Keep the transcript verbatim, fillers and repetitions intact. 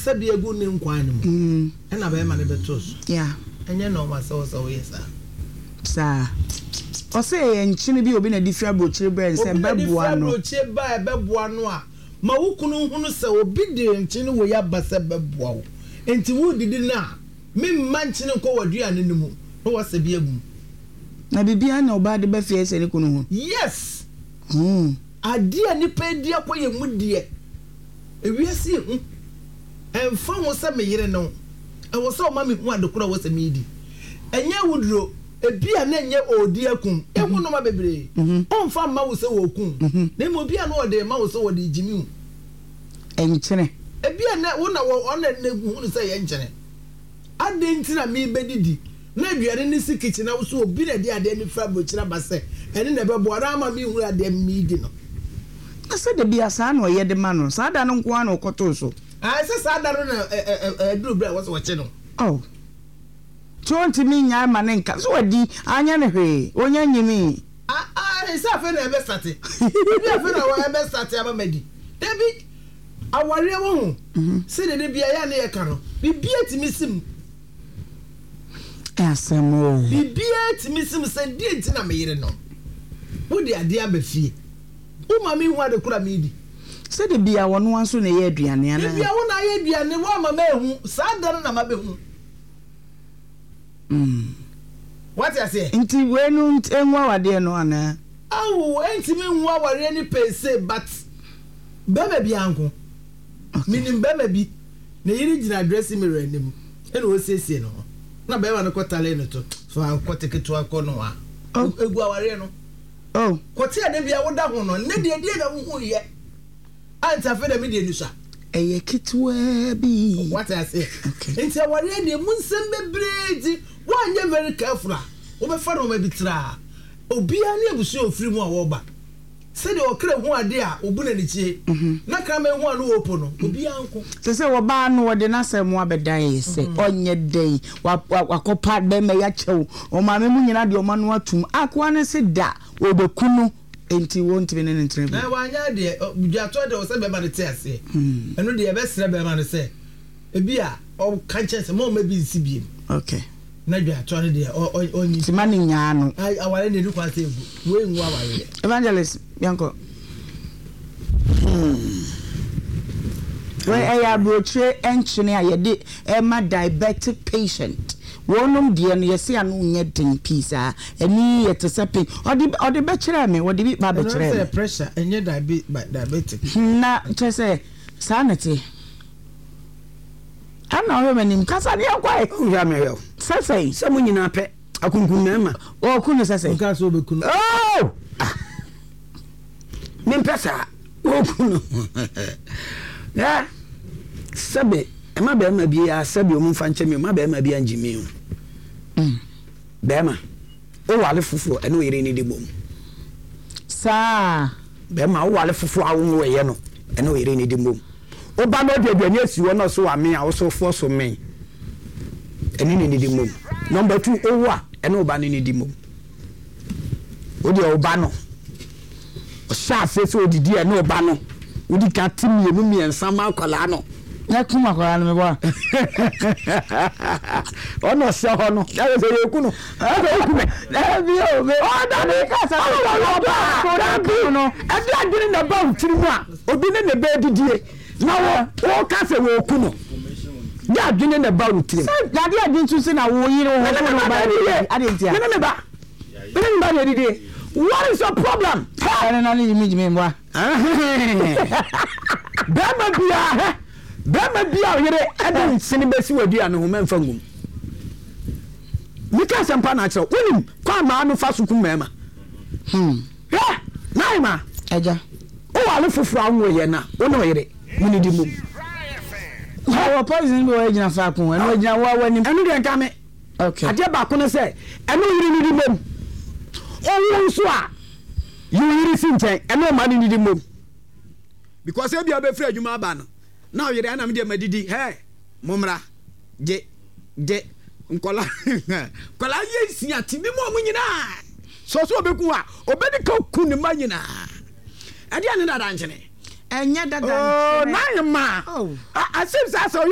wasabi egu ne nkwan ne mu e na be ma ne beto so yeah enye no ma so so yes sa o say enchine bi obi na di fia brochire brand se beboa no brochire ba beboa no a ma wukunu hunu se obi di enchine wo ya ba se beboa wo enti wo didi na me manchine ko wadua ne mu no wasabi egu na bibia na oba de ba fie se ne kunu hu yes mm adia ni pe dia ko ye mu die ewiase hu emfa wo se me yire no e wo se o ma me hu adekura wo se me di enye wudro ebia na enye odi akum ehu no ma bebre o mfa ma wo se wo kun na mo bia na o de ma wo se wo de jimi enchene ebia na wo na wo na na hu se ye enchene ade ntina me bedidi na aduane ni si kitchen na wo so obi na de ade ni fra bochira base ene na bebo ara ma me hu ade me di no asa de bia sa na oyede ma no sa da no nko ana okoto so ah se sa da no na eduru bra wo so che no oh twenty mi nya ma ne nka so wadi anya ne hwe onya nyimi ah ah se afa na ebe state bi afa na wa ebe state aba madi debi aware wo hu se de bia ya na ye ka no bibia timisim asemo bibia timisim se di ntina me yire no wo de ade abafie wo ma me hu ade kura me di se de bia wono anso na ye aduane ana bibia wo na ye aduane wo ma me hu sa da na ma be hu mm what you say nti wenu enwa wade no ana awu enti me hu aware ni pese but bema bi anko minim bema bi na yiri gina dressing mirror anim ene o siesie no na bema no kotale no to fa koteketo akọ no a egu aware no oh kote ade bia woda ho no ne de de na hu ye anta fe da me de nusa eye kitwa bi what I say okay enti aware de munsem bebreji wanye very careful wo be fa no ma bitra obia ne abusu ofiri mu a wo ba se de okre hu ade a obu na nichie na kama hu anu opo no obia anko se se wo ba no wo de na semu abedan yese onye dei wakopa be me ya chew o ma me mu nyina de o ma no atum akwa ne se da obekunu enti won't be ne ntrebe na wanya de bujato de o se be ma ne te ase eno de e be sere be ma ne se ebia o kanche se mo ma bi sibiem okay na bujato ne de onyi ti mani nyaano ai awale ne du kwa se egu we nwa awale evangelist Bianco hmm we aya broche enchine ayede e ma diabetic patient wonum de no yesi anu nye den pizza eni yetesepin odi odi be kire me odi bi ba be kire me pressure enye diabetic na chese sanity ana o me nim kasa de akwa e ya me yo sese se munyina pe akunkun na ma o kunu sese nka so obekunu oh min pesa o kunu ya sabe e ma be ma bi ya sabe o mu fa nche me ma be ma bi anjimi o mm be ma o wale fufu e no yire ni de bom sa be ma o wale fufu a wo ye no e no yire ni de bom o ba no de de asi wo no so wa me a wo so fo so me eni ni de bom number two o wa e no ba ni ni de bom o de o ba no o sha fe so odidi e no ba no odi ka timi enu mi ensa ma kwala no na kuma kwala no me bo ono se ho no ya se ye kunu o ku me na bi o me o da ni ka sa o ba ko da bi no e bi adini na ba utiri mu a obi ne ne be didie na wo o ka se wo kunu ya adini na ba utiri sa da dia din tu se na wo yire wo ko no ba adentia ne ne ba ne ne ba ne didie what is your problem ana na ni mi mi mwa bema bia he bema bia yire eden sini besi wadua no homa mfa ngum mika sempa na kire wonim kwa ma no fa suku mema hmm ya naima eja o wale foforo anwo ye na wo no yire muni di mum how poison be we gina fa kun eno gina wa wani enu de nka me okay ade ba ko no se enu yire ni di mum o nso a you yire si nchen enu ma ni di mum because e bia be free adwuma aba no na yire ana me de madidi he momra je je nkola kola ye si atimi mo mo nyina so so obeku a obedi ka ku ni ma nyina ade ane dada nchene enya dada oh na ma oh asim sa so